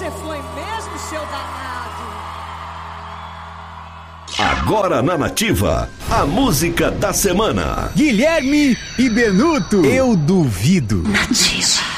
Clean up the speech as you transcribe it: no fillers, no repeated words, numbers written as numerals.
Você foi mesmo, seu danado. Agora na Nativa, a música da semana. Guilherme e Benuto, eu duvido. Nativa.